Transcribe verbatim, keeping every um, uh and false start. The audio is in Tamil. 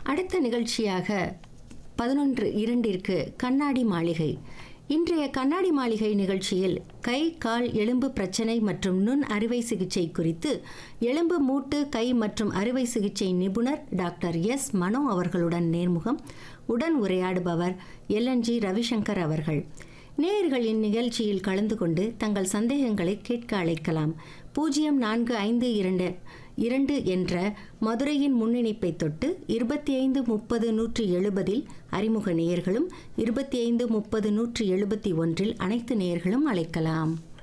அடுத்த நிகழ்ச்சியாக பதினொன்று இரண்டிற்கு கண்ணாடி மாளிகை. இன்றைய கண்ணாடி மாளிகை நிகழ்ச்சியில் கை கால் எலும்பு பிரச்சனை மற்றும் நுண் அறுவை சிகிச்சை குறித்து எலும்பு மூட்டு கை மற்றும் அறுவை சிகிச்சை நிபுணர் டாக்டர் எஸ் மனோ அவர்களுடன் நேர்முகம். உடன் உரையாடுபவர் எல் என் ஜி ரவிசங்கர் அவர்கள். நேயர்கள் இந்நிகழ்ச்சியில் கலந்து கொண்டு தங்கள் சந்தேகங்களை கேட்க அழைக்கலாம். பூஜ்ஜியம் நான்கு ஐந்து இரண்டு இரண்டு என்ற மதுரையின் முன்னிணைப்பை தொட்டு இருபத்தி ஐந்து முப்பது நூற்றி எழுபதில் அறிமுக நேயர்களும் இருபத்தி ஐந்து முப்பது நூற்றி எழுபத்தி ஒன்றில் அனைத்து நேயர்களும் அழைக்கலாம்.